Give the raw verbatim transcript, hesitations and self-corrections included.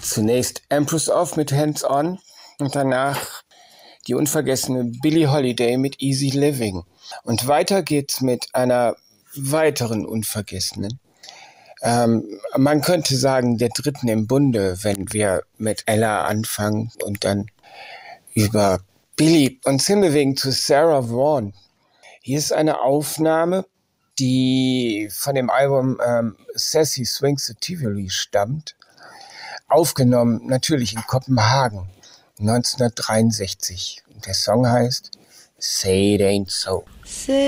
Zunächst Empress of mit Hands On und danach die unvergessene Billie Holiday mit Easy Living. Und weiter geht's mit einer weiteren unvergessenen. Ähm, man könnte sagen, der dritten im Bunde, wenn wir mit Ella anfangen und dann über Billie uns hinbewegen zu Sarah Vaughan. Hier ist eine Aufnahme, die von dem Album ähm, Sassy Swings the Tivoli stammt. Aufgenommen natürlich in Kopenhagen neunzehnhundertdreiundsechzig. Der Song heißt Say It Ain't So. Say